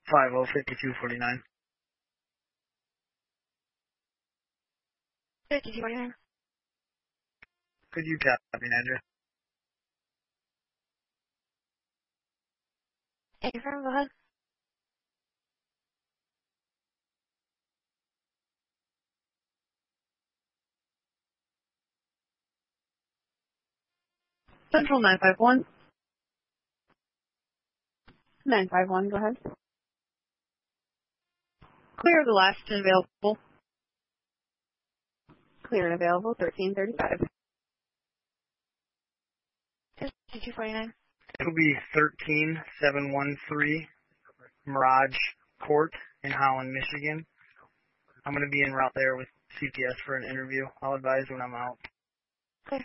505249. 5249. Could you copy an address? Yeah, confirm, go ahead. Central 951. 951, go ahead. Clear the last and available. Clear and available, 1335. 5249. It'll be 13713 Mirage Court in Holland, Michigan. I'm going to be en route there with CPS for an interview. I'll advise when I'm out.